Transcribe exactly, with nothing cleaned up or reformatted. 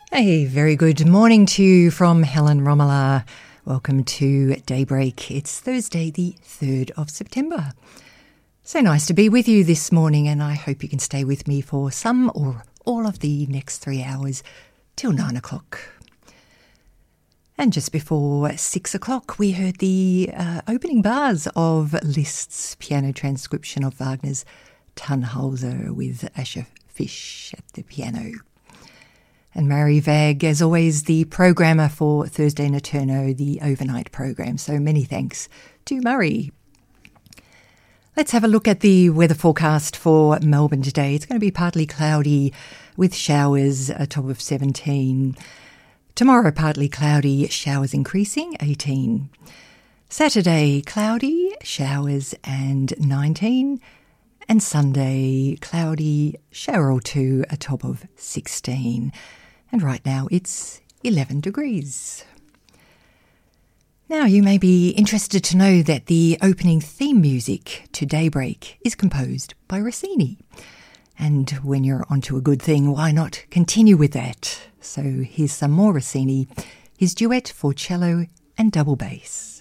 A very good morning to you from Helen Romala. Welcome to Daybreak. It's Thursday, the third of September. So nice to be with you this morning, and I hope you can stay with me for some or all of the next three hours till nine o'clock. And just before six o'clock, we heard the uh, opening bars of Liszt's piano transcription of Wagner's Tannhäuser with Asher Fish at the piano. And Mary Vag, as always, the programmer for Thursday Notturno, the overnight program. So many thanks to Murray. Let's have a look at the weather forecast for Melbourne today. It's going to be partly cloudy with showers, a top of seventeen. Tomorrow, partly cloudy, showers increasing, eighteen. Saturday, cloudy, showers and nineteen. And Sunday, cloudy, shower or two, a top of sixteen. And right now it's eleven degrees. Now you may be interested to know that the opening theme music to Daybreak is composed by Rossini. And when you're onto a good thing, why not continue with that? So here's some more Rossini, his duet for cello and double bass.